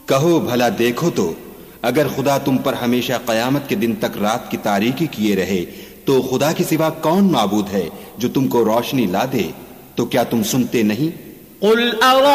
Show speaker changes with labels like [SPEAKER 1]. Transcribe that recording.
[SPEAKER 1] कहो भला देखो तो, अगर खुदा तुम पर हमेशा कयामत के दिन तक रात की तारीकी किए रहे तो खुदा के सिवा कौन माबूद है जो तुमको रोशनी ला दे? तो क्या तुम सुनते नहीं?